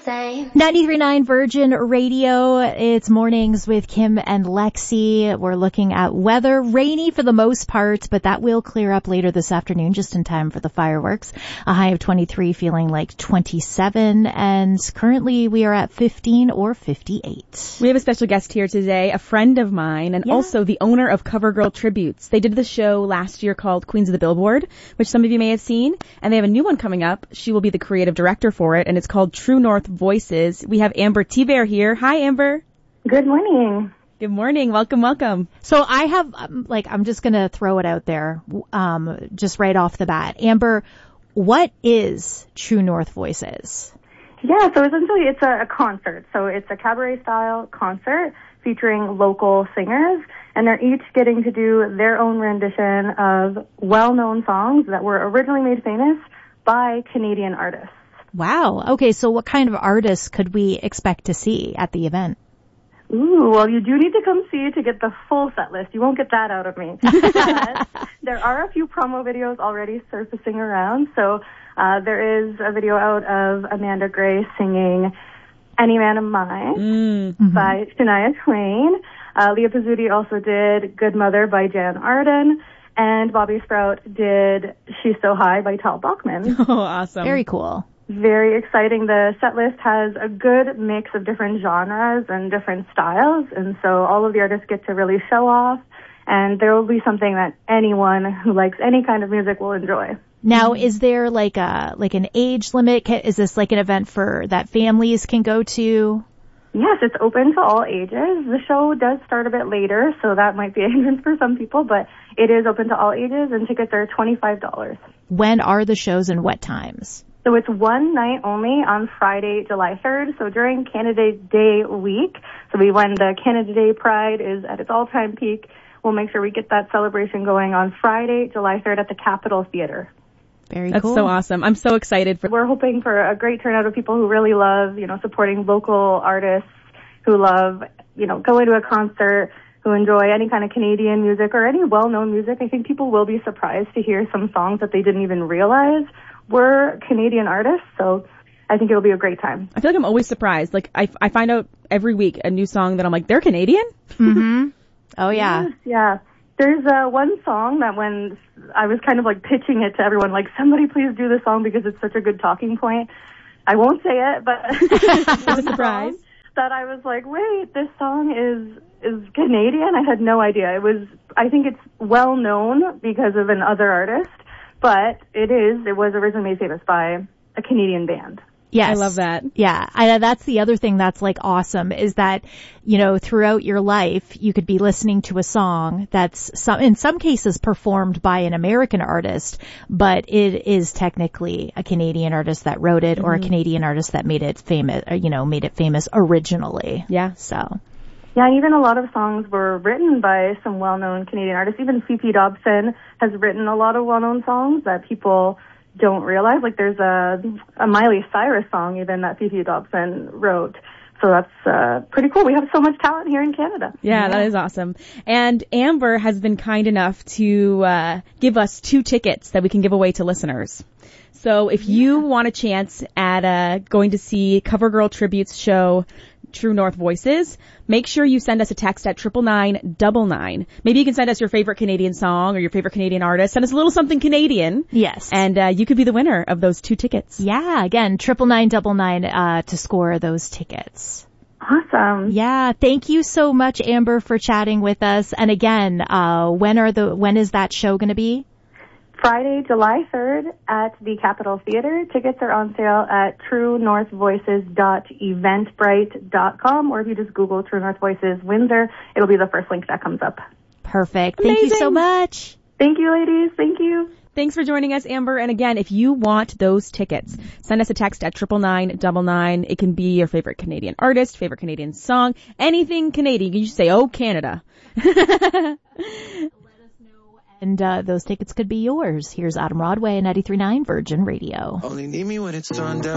say. 93.9 Virgin Radio. It's mornings with Kim and Lexi. We're looking at weather. Rainy for the most part, but that will clear up later this afternoon, just in time for the fireworks. A high of 23, feeling like 27, and currently we are at 15 or 58. We have a special guest here today, a friend of mine, and also the owner of CoverGirl Tributes. They did the show last year called Queens of the Billboard, which some of you may have seen, and they have a new one coming up. She will be the creative director for it, and it's called True North Voices. We have Amber Tiver here. Hi, Amber. Good morning. Good morning. Welcome, welcome. So I have, I'm just going to throw it out there, just right off the bat. Amber, what is True North Voices? Yeah, so essentially it's a concert. So it's a cabaret-style concert featuring local singers, and they're each getting to do their own rendition of well-known songs that were originally made famous by Canadian artists. Wow. Okay, so what kind of artists could we expect to see at the event? Ooh, well, you do need to come see to get the full set list. You won't get that out of me. But there are a few promo videos already surfacing around. So there is a video out of Amanda Gray singing Any Man of Mine by Shania Twain. Leah Pizzuti also did Good Mother by Jan Arden. And Bobby Sprout did She's So High by Tal Bachman. Oh, awesome. Very cool. Very exciting. The set list has a good mix of different genres and different styles, and so all of the artists get to really show off, and there will be something that anyone who likes any kind of music will enjoy. Now, is there like an age limit? Is this like an event for that families can go to? Yes, it's open to all ages. The show does start a bit later, so that might be a hindrance for some people, but it is open to all ages, and tickets are $25. When are the shows and what times? So it's one night only on Friday, July 3rd, so during Canada Day week. So when the Canada Day Pride is at its all-time peak, we'll make sure we get that celebration going on Friday, July 3rd at the Capitol Theater. Very That's cool. so awesome. I'm so excited for. We're hoping for a great turnout of people who really love, supporting local artists, who love, going to a concert, who enjoy any kind of Canadian music or any well-known music. I think people will be surprised to hear some songs that they didn't even realize were Canadian artists, so I think it'll be a great time. I feel like I'm always surprised. Like, I find out every week a new song that I'm like, they're Canadian? Mm-hmm. Oh, yeah. Yes, yeah. There's one song that when I was kind of like pitching it to everyone, like, somebody please do this song because it's such a good talking point. I won't say it, but I'm surprised that I was like, wait, this song is Canadian? I had no idea. I think it's well known because of another artist, but it was originally made famous by a Canadian band. Yes. I love that. Yeah. That's the other thing that's like awesome is that, throughout your life, you could be listening to a song that's in some cases performed by an American artist, but it is technically a Canadian artist that wrote it or a Canadian artist that made it famous, made it famous originally. Yeah. So. Yeah, and even a lot of songs were written by some well-known Canadian artists. Even Fifi Dobson has written a lot of well-known songs that people don't realize. Like there's a Miley Cyrus song even that Fifi Dobson wrote. So that's pretty cool. We have so much talent here in Canada. Yeah, that is awesome. And Amber has been kind enough to give us 2 tickets that we can give away to listeners. So if you want a chance at going to see CoverGirl Tribute's show, True North Voices, make sure you send us a text at 99999. Maybe you can send us your favorite Canadian song or your favorite Canadian artist. Send us a little something Canadian. Yes. And you could be the winner of those 2 tickets. Yeah, again, 99999 to score those tickets. Awesome. Yeah, thank you so much, Amber, for chatting with us. And again, when is that show going to be? Friday, July 3rd at the Capitol Theater. Tickets are on sale at truenorthvoices.eventbrite.com, or if you just Google True North Voices Windsor, it'll be the first link that comes up. Perfect. Amazing. Thank you so much. Thank you, ladies. Thank you. Thanks for joining us, Amber. And again, if you want those tickets, send us a text at 99999. It can be your favorite Canadian artist, favorite Canadian song, anything Canadian. You can just say, oh, Canada. And those tickets could be yours. Here's Adam Rodway, 93.9 Virgin Radio. Only need me when it's sundown.